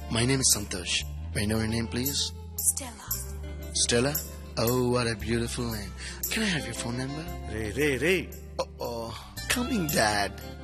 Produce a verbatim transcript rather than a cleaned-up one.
My name is Santosh. May I know your name, please? Stella. Stella? Oh, what a beautiful name. Can I have your phone number? Ray, Ray, Ray. Uh-oh. Coming, Dad.